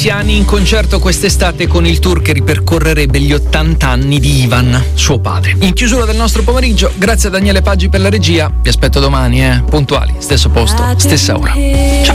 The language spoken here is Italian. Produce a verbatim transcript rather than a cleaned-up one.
Messiani in concerto quest'estate con il tour che ripercorrerebbe gli ottanta anni di Ivan, suo padre. In chiusura del nostro pomeriggio, grazie a Daniele Paggi per la regia. Vi aspetto domani, eh, puntuali, stesso posto, stessa ora. Ciao.